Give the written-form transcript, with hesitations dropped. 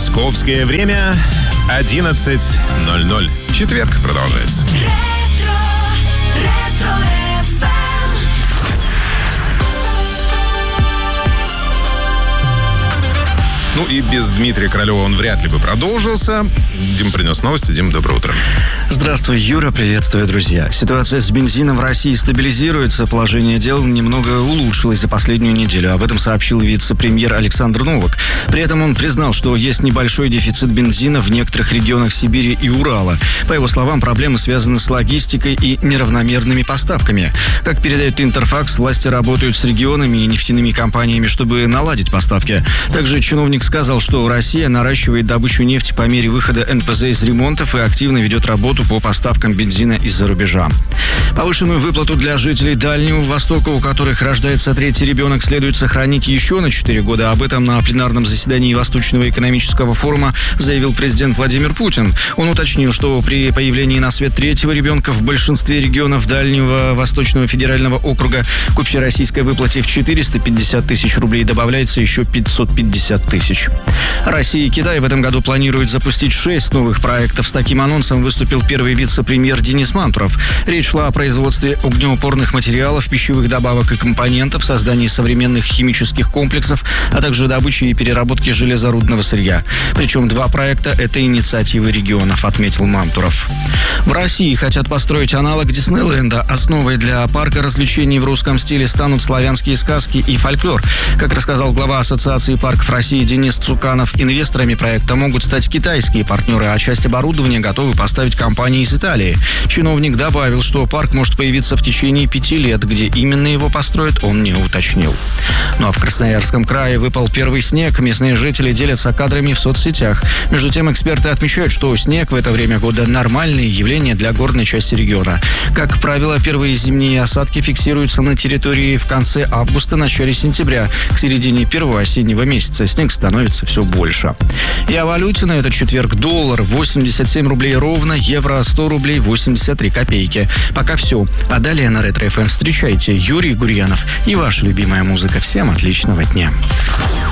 Московское время 11:00. Четверг продолжается. Ну и без Дмитрия Королева он вряд ли бы продолжился. Дим принес новости. Дим, доброе утро. Здравствуй, Юра. Приветствую, друзья. Ситуация с бензином в России стабилизируется. Положение дел немного улучшилось за последнюю неделю. Об этом сообщил вице-премьер Александр Новак. При этом он признал, что есть небольшой дефицит бензина в некоторых регионах Сибири и Урала. По его словам, проблемы связаны с логистикой и неравномерными поставками. Как передает Интерфакс, власти работают с регионами и нефтяными компаниями, чтобы наладить поставки. Также чиновник сказал, что Россия наращивает добычу нефти по мере выхода НПЗ из ремонтов и активно ведет работу по поставкам бензина из-за рубежа. Повышенную выплату для жителей Дальнего Востока, у которых рождается третий ребенок, следует сохранить еще на 4 года. Об этом на пленарном заседании Восточного экономического форума заявил президент Владимир Путин. Он уточнил, что при появлении на свет третьего ребенка в большинстве регионов Дальнего Восточного федерального округа к общероссийской выплате в 450 тысяч рублей добавляется еще 550 тысяч. Россия и Китай в этом году планируют запустить 6 новых проектов. С таким анонсом выступил первый вице-премьер Денис Мантуров. Речь шла о производстве огнеупорных материалов, пищевых добавок и компонентов, создании современных химических комплексов, а также добыче и переработке железорудного сырья. Причем 2 проекта – это инициативы регионов, отметил Мантуров. В России хотят построить аналог Диснейленда. Основой для парка развлечений в русском стиле станут славянские сказки и фольклор. Как рассказал глава Ассоциации парков России Денис Цуканов, инвесторами проекта могут стать китайские партнеры, а часть оборудования готовы поставить компании из Италии. Чиновник добавил, что парк может появиться в течение 5 лет. Где именно его построят, он не уточнил. Ну а в Красноярском крае выпал первый снег. Местные жители делятся кадрами в соцсетях. Между тем, эксперты отмечают, что снег в это время года – нормальное явление для горной части региона. Как правило, первые зимние осадки фиксируются на территории в конце августа, начале сентября. К середине первого осеннего месяца снег становится все больше. И о валюте на этот четверг: доллар 87 рублей ровно, евро 100 рублей 83 копейки. Пока все. А далее на Ретро ФМ встречайте Юрий Гурьянов и ваша любимая музыка. Всем отличного дня.